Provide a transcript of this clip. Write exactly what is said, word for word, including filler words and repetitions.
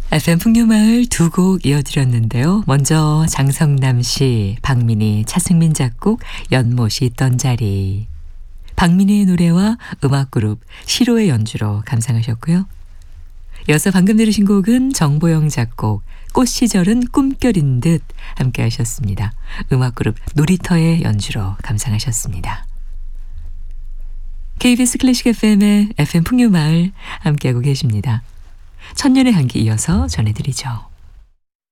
에프엠 풍류마을 두 곡 이어드렸는데요. 먼저 장성남 씨, 박민희, 차승민 작곡, 연못이 있던 자리. 박민희의 노래와 음악그룹 시로의 연주로 감상하셨고요. 이어서 방금 들으신 곡은 정보영 작곡, 꽃 시절은 꿈결인 듯 함께 하셨습니다. 음악그룹 놀이터의 연주로 감상하셨습니다. 케이비에스 클래식 에프엠의 에프엠 풍류마을 함께하고 계십니다. 천년의 향기 이어서 전해드리죠.